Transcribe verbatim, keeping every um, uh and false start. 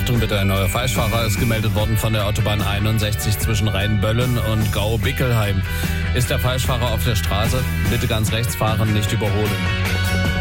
Achtung bitte, ein neuer Falschfahrer ist gemeldet worden von der Autobahn einundsechzig zwischen Rheinböllen und Gau-Bickelheim. Ist der Falschfahrer auf der Straße? Bitte ganz rechts fahren, nicht überholen.